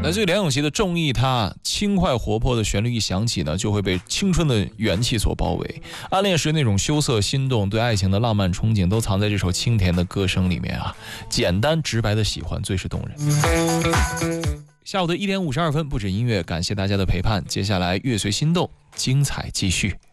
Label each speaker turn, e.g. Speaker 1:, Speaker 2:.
Speaker 1: 来自于梁咏琪的《中意他》，轻快活泼的旋律一响起呢，就会被青春的元气所包围。暗恋时那种羞涩心动，对爱情的浪漫憧憬，都藏在这首清甜的歌声里面啊。简单直白的喜欢最是动人。下午的1点52分，不止音乐，感谢大家的陪伴。接下来乐随心动，精彩继续。